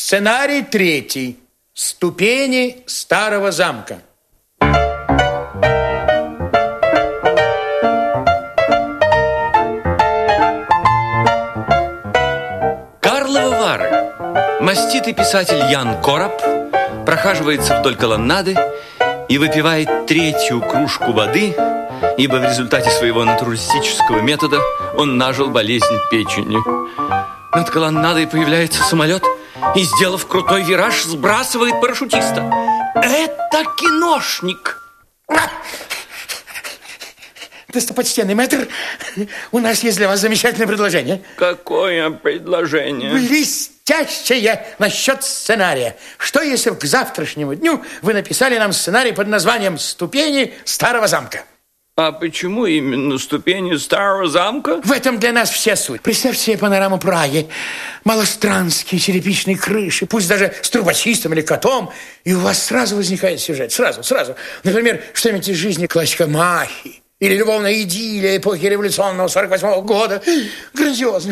Сценарий 3. Ступени старого замка. Карловы Вары. Маститый писатель Ян Короб прохаживается вдоль колоннады и выпивает 3-ю кружку воды, ибо в результате своего натуралистического метода он нажил болезнь печени. Над колоннадой появляется самолет и, сделав крутой вираж, сбрасывает парашютиста. Это киношник. Достопочтенный мэтр, у нас есть для вас замечательное предложение. Какое предложение? Блестящее насчет сценария. Что, если к завтрашнему дню вы написали нам сценарий под названием «Ступени старого замка»? А почему именно ступени старого замка? В этом для нас вся суть. Представьте себе панораму Праги. Малостранские черепичные крыши, пусть даже с трубочистом или котом, и у вас сразу возникает сюжет. Сразу. Например, что-нибудь из жизни классика Махи. Или любовная идиллия эпохи революционного 48-го года. Грандиозно.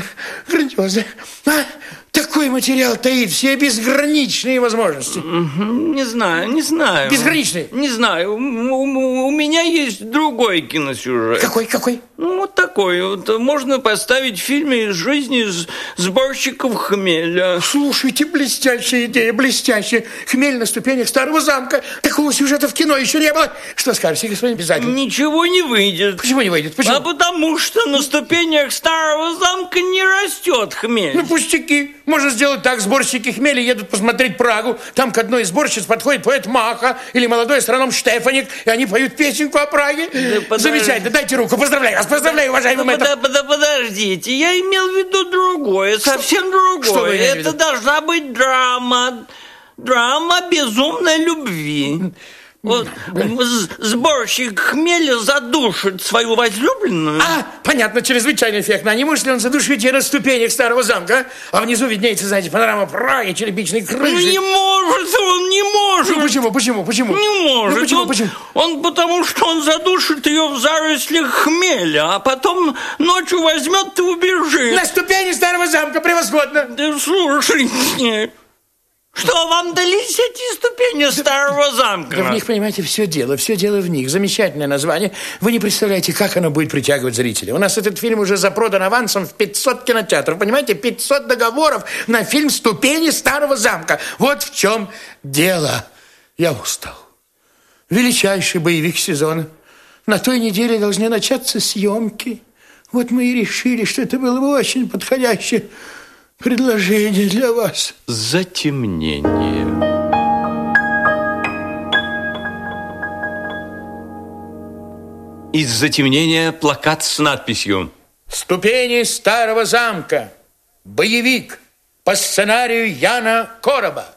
А? Такой материал таит все безграничные возможности. Не знаю. Безграничные? Не знаю. У меня есть другой киносюжет. Какой? Вот такой. Вот можно поставить в фильме из жизни сборщиков хмеля. Слушайте, блестящая идея, блестящая. Хмель на ступенях старого замка. Такого сюжета в кино еще не было. Что скажете, господин писатель? Ничего не выйдет. Почему не выйдет? А потому что на ступенях старого замка не растет хмель. Ну, пустяки. Можно сделать так. Сборщики хмеля едут посмотреть Прагу. Там к одной из сборщиц подходит поэт Маха или молодой астроном Штефаник, и они поют песенку о Праге. Да замечательно. Дайте руку. Поздравляю вас, уважаемый мэтр. Подождите, я имел в виду другое, совсем другое. Что вы имели в виду? Это должна быть драма. Драма безумной любви. Вот сборщик хмеля задушит свою возлюбленную. Понятно, чрезвычайно эффектно. А не может ли он задушить ее на ступенях старого замка? А внизу виднеется, знаете, панорама Праги, черепичной крыши. Не может он, не может. Ну, почему? Не может. Ну, почему? Он потому что он задушит ее в зарослях хмеля, а потом ночью возьмет и убежит. На ступени старого замка, превосходно. Да слушайте... Что вам дались эти ступени старого замка? Да в них, понимаете, все дело в них. Замечательное название. Вы не представляете, как оно будет притягивать зрителей. У нас этот фильм уже запродан авансом в 500 кинотеатров. Понимаете, 500 договоров на фильм «Ступени старого замка». Вот в чем дело. Я устал. Величайший боевик сезона. На той неделе должны начаться съемки. Вот мы и решили, что это было бы очень подходящее предложение для вас. Затемнение. Из затемнения плакат с надписью «Ступени старого замка. Боевик по сценарию Яна Короба».